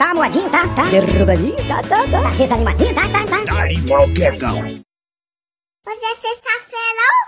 Tá moadinho, tá? Derrubadinho, tá. Tá desanimadinho, tá? Tá animal quieto. Hoje é sexta-feira.